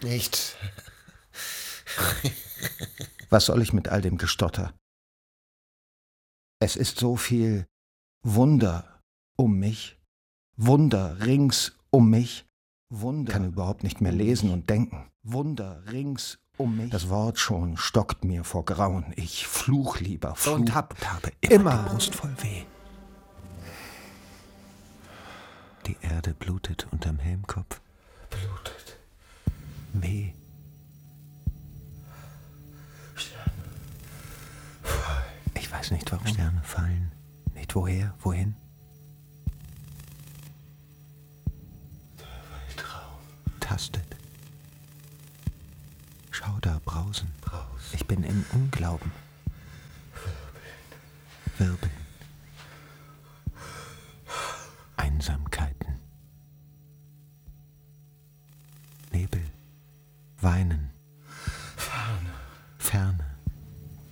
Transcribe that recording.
nicht. Was soll ich mit all dem Gestotter? Es ist so viel Wunder um mich, Wunder rings um mich. Wunder. Kann überhaupt nicht mehr lesen und denken. Wunder rings um mich. Das Wort schon stockt mir vor Grauen. Ich fluch lieber, Und habe immer die Brust voll weh. Die Erde blutet unterm Helmkopf. Blutet. Weh. Sterne fallen. Ich weiß nicht warum. Sterne fallen. Nicht woher, wohin. Der Weltraum tastet. Schauder brausen. Brausen. Ich bin im Unglauben. Wirbeln. Einsamkeiten. Nebel. Weinen.